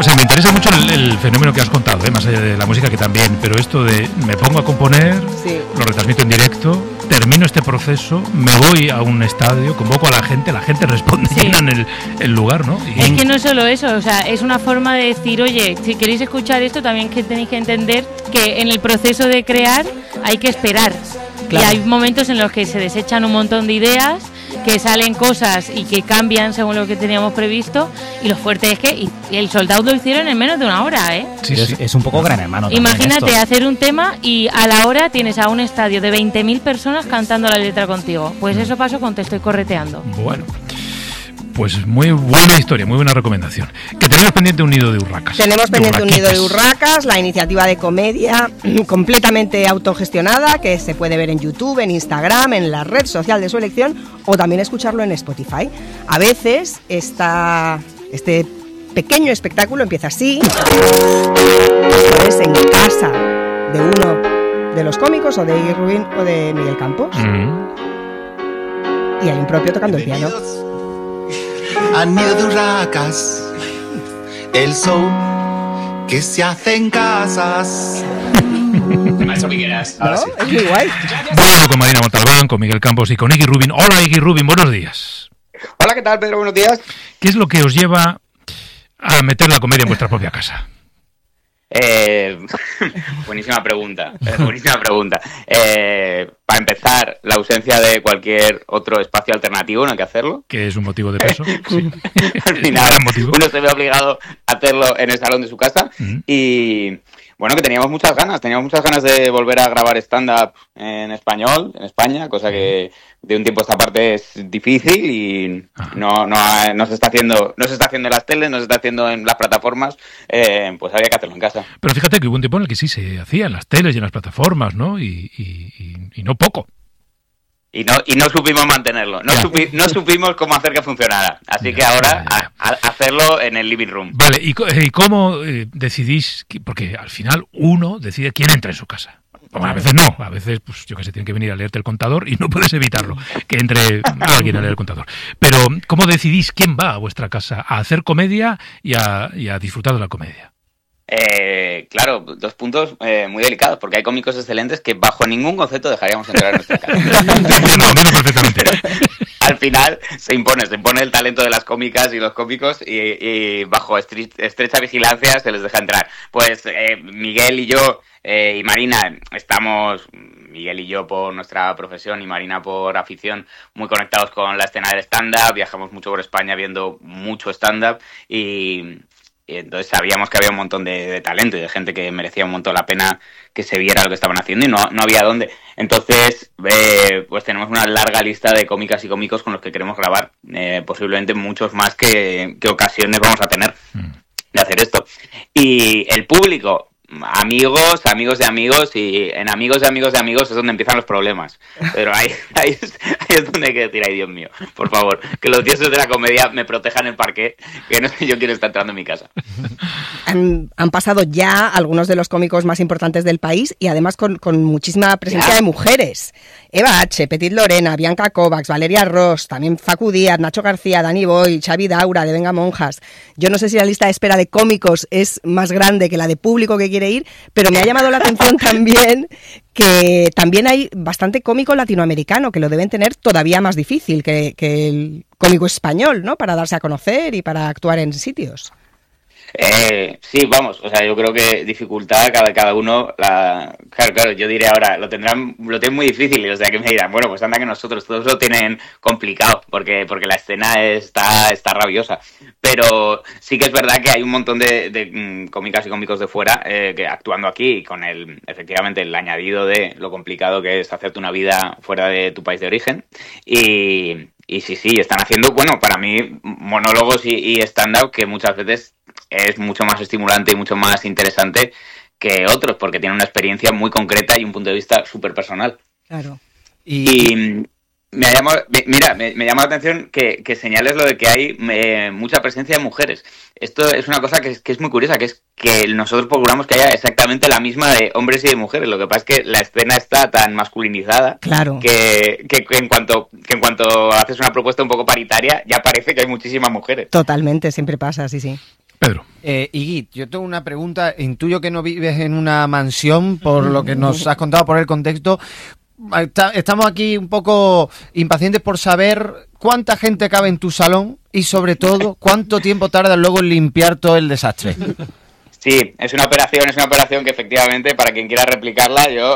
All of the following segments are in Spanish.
O sea, me interesa mucho el fenómeno que has contado, más allá de la música que también, pero esto de me pongo a componer, lo retransmito en directo, termino este proceso, me voy a un estadio, convoco a la gente responde, llenan el lugar, ¿no? Y... Es que no es solo eso, o sea, es una forma de decir, oye, si queréis escuchar esto, también que tenéis que entender que en el proceso de crear hay que esperar. Claro. Y hay momentos en los que se desechan un montón de ideas, que salen cosas y que cambian según lo que teníamos previsto, y lo fuerte es que el Sold Out lo hicieron en menos de una hora, ¿eh? Sí. Es un poco Gran Hermano también. Imagínate hacer un tema y a la hora tienes a un estadio de 20.000 personas cantando la letra contigo. Pues eso pasó con Te estoy correteando. Bueno, pues muy buena historia, muy buena recomendación. Que tenemos pendiente un nido de urracas. Tenemos pendiente un nido de urracas, la iniciativa de comedia completamente autogestionada, que se puede ver en YouTube, en Instagram, en la red social de su elección, o también escucharlo en Spotify. A veces este pequeño espectáculo empieza así, es en casa de uno de los cómicos, o de Iggy Rubin o de Miguel Campos, y hay un propio tocando el piano. Al nido de urracas, el show que se hace en casas. Maestro Piqueras, ahora sí. Es muy guay. Bueno, con Marina Montalbán, con Miguel Campos y con Iggy Rubin. Hola, Iggy Rubin, buenos días. Hola, ¿qué tal, Pedro? Buenos días. ¿Qué es lo que os lleva a meter la comedia en vuestra propia casa? Buenísima pregunta. Para empezar, la ausencia de cualquier otro espacio alternativo en el que hacerlo. Que es un motivo de peso. Sí. Al final, uno se ve obligado a hacerlo en el salón de su casa. Y bueno, que teníamos muchas ganas de volver a grabar stand-up en español, en España, cosa que de un tiempo a esta parte es difícil y no se está haciendo en las teles, no se está haciendo en las plataformas, pues había que hacerlo en casa. Pero fíjate que hubo un tiempo en el que sí se hacía en las teles y en las plataformas, ¿no? Y no poco. Y no supimos mantenerlo, no supimos cómo hacer que funcionara. Así que ahora a hacerlo en el living room. Vale, ¿y cómo decidís? Porque al final uno decide quién entra en su casa. Bueno, a veces no, a veces, pues yo que sé, tiene que venir a leerte el contador y no puedes evitarlo, que entre alguien a leer el contador. Pero, ¿cómo decidís quién va a vuestra casa a hacer comedia y a disfrutar de la comedia? Claro, dos puntos muy delicados, porque hay cómicos excelentes que bajo ningún concepto dejaríamos entrar en nuestra casa. No, perfectamente. Al final se impone el talento de las cómicas y los cómicos y bajo estrecha vigilancia se les deja entrar. Pues Miguel y yo y Marina estamos, Miguel y yo por nuestra profesión y Marina por afición, muy conectados con la escena del stand-up, viajamos mucho por España viendo mucho stand-up y entonces sabíamos que había un montón de talento y de gente que merecía un montón la pena que se viera lo que estaban haciendo y no había dónde. Entonces, pues tenemos una larga lista de cómicas y cómicos con los que queremos grabar, posiblemente muchos más que ocasiones vamos a tener de hacer esto. Y el público, amigos de amigos, y en amigos de amigos de amigos es donde empiezan los problemas. Pero ahí es donde hay que decir, ay Dios mío, por favor, que los dioses de la comedia me protejan el parqué, que no sé yo quién está entrando en mi casa. Han pasado ya algunos de los cómicos más importantes del país y además con muchísima presencia de mujeres. Eva H., Petit Lorena, Bianca Kovacs, Valeria Ross, también Facu Díaz, Nacho García, Dani Boy, Xavi Daura, de Venga Monjas. Yo no sé si la lista de espera de cómicos es más grande que la de público que quiere ir, pero me ha llamado la atención también que también hay bastante cómico latinoamericano, que lo deben tener todavía más difícil que el cómico español, ¿no? Para darse a conocer y para actuar en sitios. Sí, vamos, o sea, yo creo que dificultad cada uno, claro, yo diré ahora, lo tienen muy difícil, o sea, que me dirán, bueno, pues anda que nosotros, todos lo tienen complicado, porque la escena está rabiosa, pero sí que es verdad que hay un montón de cómicas y cómicos de fuera que actuando aquí, con efectivamente el añadido de lo complicado que es hacerte una vida fuera de tu país de origen, y sí, están haciendo, bueno, para mí, monólogos y stand-up que muchas veces es mucho más estimulante y mucho más interesante que otros, porque tiene una experiencia muy concreta y un punto de vista súper personal. Claro. Y me llama la atención que señales lo de que hay mucha presencia de mujeres. Esto es una cosa que es muy curiosa, que es que nosotros procuramos que haya exactamente la misma de hombres y de mujeres. Lo que pasa es que la escena está tan masculinizada, claro, que en cuanto haces una propuesta un poco paritaria, ya parece que hay muchísimas mujeres. Totalmente, siempre pasa, sí. Pedro. Iggy, yo tengo una pregunta. Intuyo que no vives en una mansión, por lo que nos has contado, por el contexto. Estamos aquí un poco impacientes por saber cuánta gente cabe en tu salón y, sobre todo, cuánto tiempo tardas luego en limpiar todo el desastre. Sí, es una operación que efectivamente, para quien quiera replicarla, yo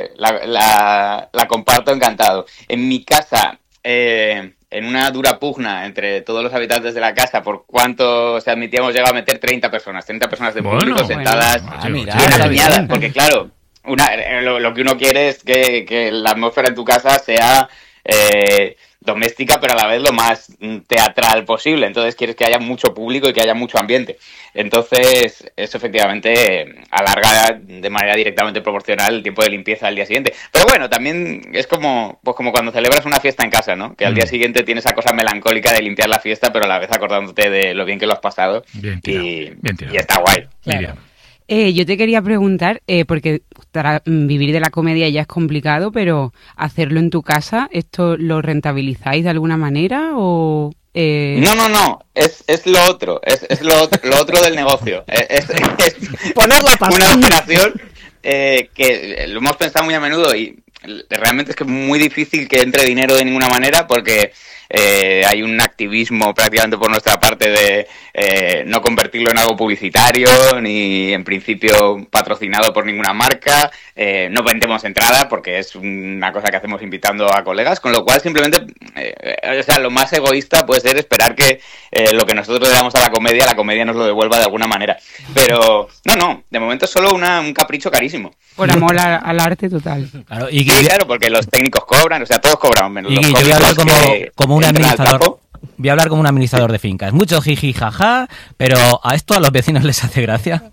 la comparto encantado. En mi casa, en una dura pugna entre todos los habitantes de la casa por cuánto se admitía, hemos llegado a meter 30 personas de público sentadas, alineadas, porque claro, lo que uno quiere es que la atmósfera en tu casa sea doméstica, pero a la vez lo más teatral posible. Entonces quieres que haya mucho público y que haya mucho ambiente. Entonces eso efectivamente alarga de manera directamente proporcional el tiempo de limpieza al día siguiente. Pero bueno, también es como cuando celebras una fiesta en casa, ¿no? Que al día siguiente tienes esa cosa melancólica de limpiar la fiesta, pero a la vez acordándote de lo bien que lo has pasado. Bien tirado. Y está guay. Claro. Yo te quería preguntar, porque vivir de la comedia ya es complicado, pero hacerlo en tu casa, ¿esto lo rentabilizáis de alguna manera o...? No, es lo otro, es lo otro del negocio. Es poner la pasta. Una operación que lo hemos pensado muy a menudo y realmente es que es muy difícil que entre dinero de ninguna manera porque hay un activismo prácticamente por nuestra parte de no convertirlo en algo publicitario ni en principio patrocinado por ninguna marca, no vendemos entradas porque es una cosa que hacemos invitando a colegas, con lo cual simplemente lo más egoísta puede ser esperar que lo que nosotros le damos a la comedia nos lo devuelva de alguna manera, pero no, de momento es solo un capricho carísimo. Por amor al arte total. Claro, y claro, porque los técnicos cobran, o sea, todos cobramos menos. Y yo voy a hablar como un administrador. Voy a hablar como un administrador de fincas. Mucho jiji, jaja, pero ¿a esto a los vecinos les hace gracia?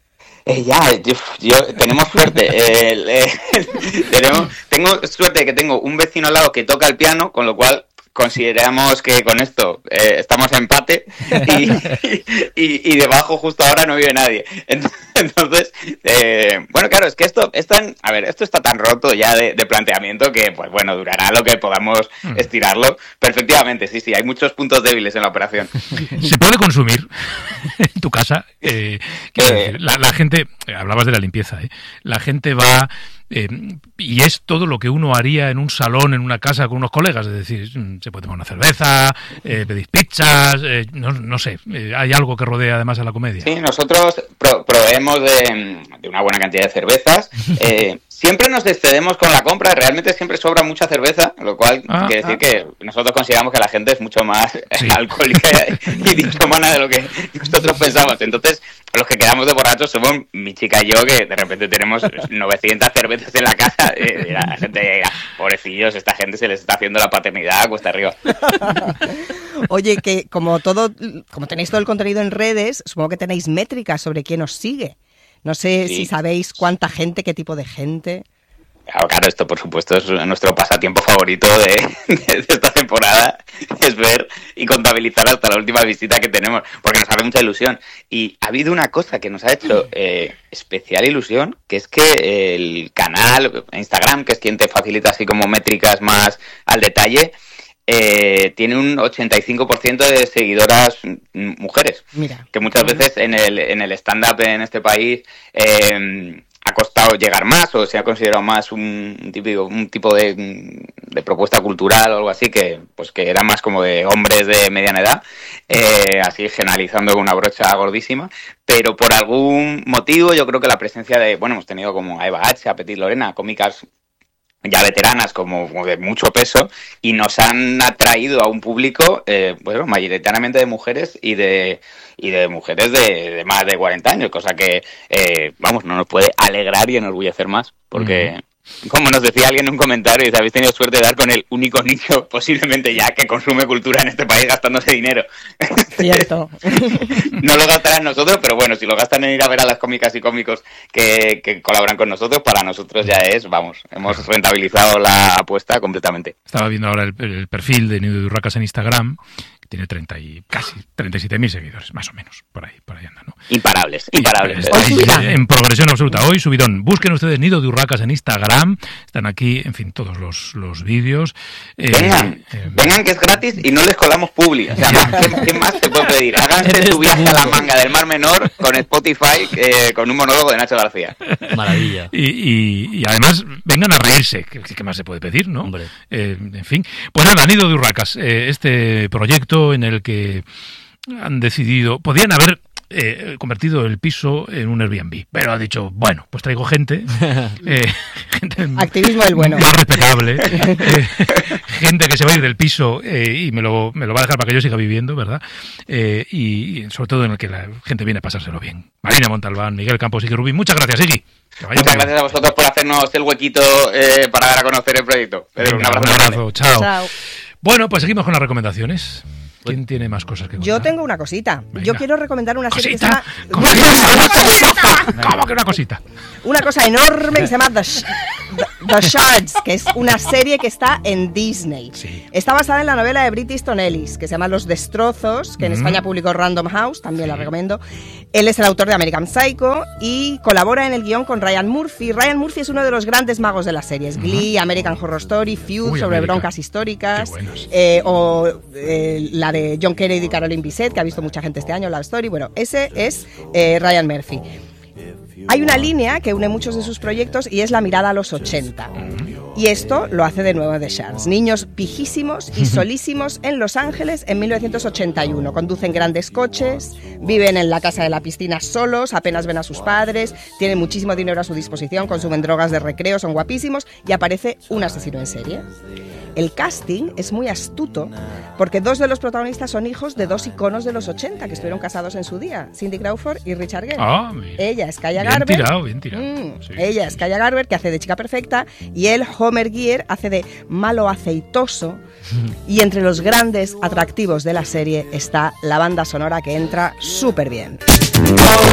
Tenemos suerte. Tengo suerte de que tengo un vecino al lado que toca el piano, con lo cual consideramos que con esto estamos a empate y debajo justo ahora no vive nadie. Entonces, bueno, claro, es que esto está tan roto ya de planteamiento que, pues bueno, durará lo que podamos estirarlo. Pero efectivamente, sí, hay muchos puntos débiles en la operación. ¿Se puede consumir en tu casa? La gente, hablabas de la limpieza, la gente va... y es todo lo que uno haría en un salón, en una casa con unos colegas, es decir, se puede tomar una cerveza, pedís pizzas, no sé, hay algo que rodea además a la comedia. Sí, nosotros proveemos de una buena cantidad de cervezas, siempre nos excedemos con la compra, realmente siempre sobra mucha cerveza, lo cual quiere decir que nosotros consideramos que la gente es mucho más alcohólica y dichomana de lo que nosotros pensamos, entonces los que quedamos de borrachos somos mi chica y yo, que de repente tenemos 900 cervezas en la casa, y la gente dirá, pobrecillos, esta gente se les está haciendo la paternidad cuesta arriba. Oye, que como tenéis todo el contenido en redes, supongo que tenéis métricas sobre quién os sigue. No sé si sabéis cuánta gente, qué tipo de gente. Claro, esto por supuesto es nuestro pasatiempo favorito de esta temporada, es ver y contabilizar hasta la última visita que tenemos, porque nos hace mucha ilusión. Y ha habido una cosa que nos ha hecho especial ilusión, que es que el canal Instagram, que es quien te facilita así como métricas más al detalle, tiene un 85% de seguidoras mujeres. Mira. Que muchas veces en el stand-up en este país ha costado llegar más, o se ha considerado más un tipo de propuesta cultural o algo así, que era más como de hombres de mediana edad, así generalizando con una brocha gordísima, pero por algún motivo yo creo que la presencia hemos tenido como a Eva H, a Petit Lorena, cómicas ya veteranas como de mucho peso, y nos han atraído a un público mayoritariamente de mujeres y de mujeres de más de 40 años, cosa que no nos puede alegrar y enorgullecer más, porque como nos decía alguien en un comentario, dice, habéis tenido suerte de dar con el único nicho posiblemente ya que consume cultura en este país gastándose dinero. Cierto. No lo gastarán nosotros, pero bueno, si lo gastan en ir a ver a las cómicas y cómicos que colaboran con nosotros, para nosotros ya hemos rentabilizado la apuesta completamente. Estaba viendo ahora el perfil de Nido de Urracas en Instagram, que tiene casi 37.000 seguidores, más o menos, por ahí anda, ¿no? Imparables. En progresión absoluta. Hoy subidón. Busquen ustedes Nido de Urracas en Instagram. Están aquí, en fin, todos los vídeos. Vengan, que es gratis y no les colamos publi. O sea, ¿qué más se puede pedir? Háganse su viaje a la manga del Mar Menor con Spotify, con un monólogo de Nacho García. Maravilla. Y además, vengan a reírse. ¿Qué más se puede pedir, no? Hombre. En fin. Pues nada, Nido de Urracas. Este proyecto en el que han decidido... Podían haber convertido el piso en un Airbnb, pero ha dicho, bueno, pues traigo gente activismo del bueno, más respetable, gente que se va a ir del piso y me lo va a dejar para que yo siga viviendo, ¿verdad? Y sobre todo en el que la gente viene a pasárselo bien. Marina Montalbán, Miguel Campos, Iggy Rubín, muchas gracias, Iggy. Muchas gracias a vosotros por hacernos el huequito para dar a conocer el proyecto. Venga, un abrazo, chao. Bueno, pues seguimos con las recomendaciones. ¿Quién tiene más cosas que contar? Yo tengo una cosita. Venga. Yo quiero recomendar una serie que se llama... ¿Cómo que una cosita? Una cosa enorme que se llama The Shards, que es una serie que está en Disney. Sí. Está basada en la novela de Bret Easton Ellis, que se llama Los Destrozos, que en España publicó Random House, también la recomiendo. Él es el autor de American Psycho y colabora en el guión con Ryan Murphy. Ryan Murphy es uno de los grandes magos de las series. Glee, American Horror Story, Feud, sobre broncas históricas, la de John Kennedy y Caroline Bisset, que ha visto mucha gente este año, Love Story. Bueno, ese es Ryan Murphy. Hay una línea que une muchos de sus proyectos y es la mirada a los 80. Y esto lo hace de nuevo The Shards. Niños pijísimos y solísimos en Los Ángeles en 1981. Conducen grandes coches, viven en la casa de la piscina solos, apenas ven a sus padres, tienen muchísimo dinero a su disposición, consumen drogas de recreo, son guapísimos y aparece un asesino en serie. El casting es muy astuto porque dos de los protagonistas son hijos de dos iconos de los 80 que estuvieron casados en su día, Cindy Crawford y Richard Gere. Ella es Kaya Garber. Bien tirado. Sí. Ella es Kaya Garber, que hace de chica perfecta, y él, Homer Gear, hace de malo aceitoso. Y entre los grandes atractivos de la serie está la banda sonora que entra súper bien.